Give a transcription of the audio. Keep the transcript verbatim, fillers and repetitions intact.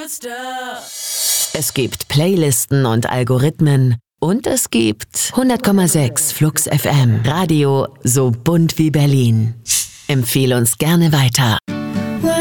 Superstar. Es gibt Playlisten und Algorithmen und es gibt hundert Komma sechs Flux F M. Radio so bunt wie Berlin. Empfehle uns gerne weiter.